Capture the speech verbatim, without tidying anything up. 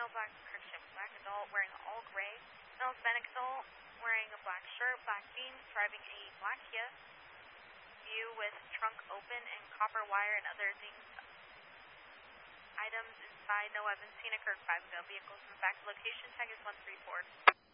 male black, correction, black adult wearing all gray. Male Hispanic adult wearing a black shirt, black jeans, driving a black Kia. View with trunk open and copper wire and other things. Items inside, no evidence seen occurred five ago. Vehicles moved back to location. Tag is one three four.